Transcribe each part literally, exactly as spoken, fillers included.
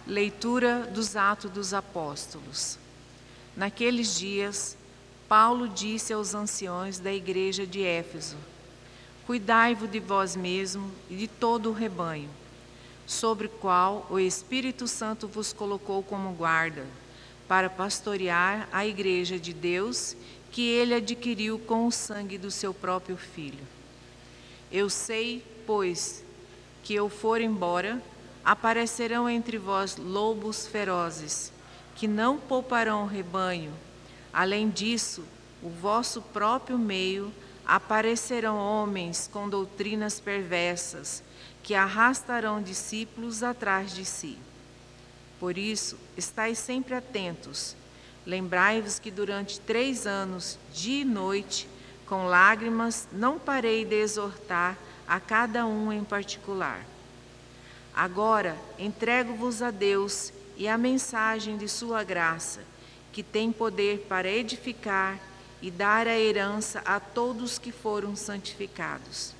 Leitura dos Atos dos Apóstolos. Naqueles dias, Paulo disse aos anciões da igreja de Éfeso: Cuidai-vos de vós mesmos e de todo o rebanho, sobre o qual o Espírito Santo vos colocou como guarda, para pastorear a igreja de Deus, que ele adquiriu com o sangue do seu próprio Filho. Eu sei, pois, que eu for embora, aparecerão entre vós lobos ferozes, que não pouparão o rebanho. Além disso, o vosso próprio meio aparecerão homens com doutrinas perversas, que arrastarão discípulos atrás de si. Por isso, estais sempre atentos. Lembrai-vos que durante três anos, dia e noite, com lágrimas, não parei de exortar a cada um em particular. Agora, entrego-vos a Deus e a mensagem de sua graça, que tem poder para edificar e dar a herança a todos que foram santificados.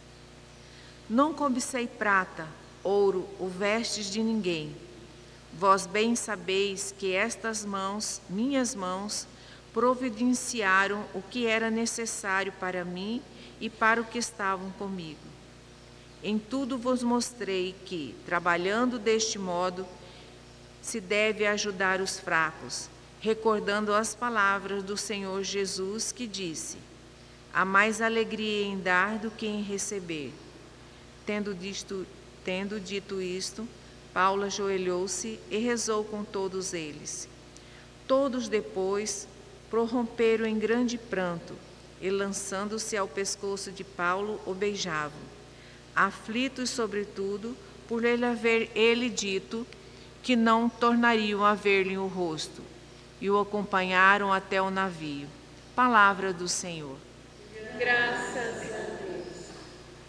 Não cobicei prata, ouro ou vestes de ninguém. Vós bem sabeis que estas mãos, minhas mãos, providenciaram o que era necessário para mim e para o que estavam comigo. Em tudo vos mostrei que, trabalhando deste modo, se deve ajudar os fracos, recordando as palavras do Senhor Jesus, que disse: há mais alegria em dar do que em receber. Tendo dito, tendo dito isto, Paulo ajoelhou-se e rezou com todos eles. Todos depois prorromperam em grande pranto e, lançando-se ao pescoço de Paulo, o beijavam. Aflitos, sobretudo, por ele haver ele dito que não tornariam a ver-lhe o rosto, e o acompanharam até o navio. Palavra do Senhor. Graças